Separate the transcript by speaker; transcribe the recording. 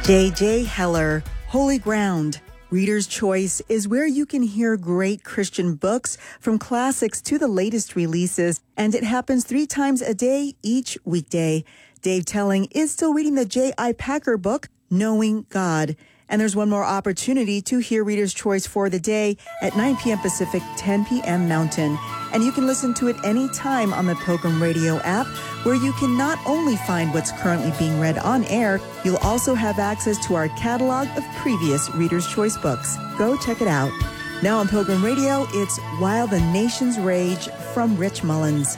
Speaker 1: J.J. Heller, Holy Ground. Reader's Choice is where you can hear great Christian books from classics to the latest releases, and it happens 3 times a day each weekday. Dave Telling is still reading the J.I. Packer book, Knowing God. And there's one more opportunity to hear Reader's Choice for the day at 9 p.m. Pacific, 10 p.m. Mountain. And you can listen to it anytime on the Pilgrim Radio app, where you can not only find what's currently being read on air, you'll also have access to our catalog of previous Reader's Choice books. Go check it out. Now on Pilgrim Radio, it's While the Nations Rage from Rich Mullins.